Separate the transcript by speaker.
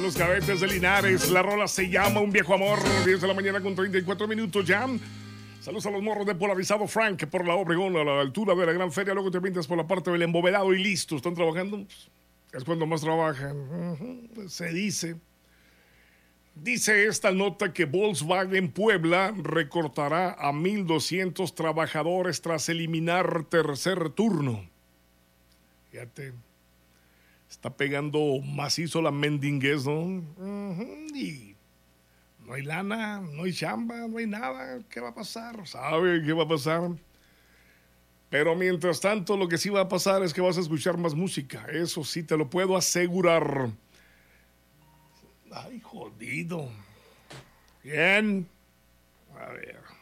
Speaker 1: los Cadetes de Linares. La rola se llama Un Viejo Amor. 10 de la mañana con 34 minutos ya. Saludos a los morros de Polarizado Frank por la Obregón, a la altura de la Gran Feria. Luego te pintas por la parte del Embovedado y listo. ¿Están trabajando? Es cuando más trabajan. Se dice. Dice esta nota que Volkswagen Puebla recortará a 1,200 trabajadores tras eliminar tercer turno. Fíjate. Está pegando macizo la mendinguez, ¿no? Y no hay lana, no hay chamba, no hay nada. ¿Qué va a pasar? ¿Sabe qué va a pasar? Pero mientras tanto, lo que sí va a pasar es que vas a escuchar más música. Eso sí, te lo puedo asegurar. Ay, jodido. Bien. A ver.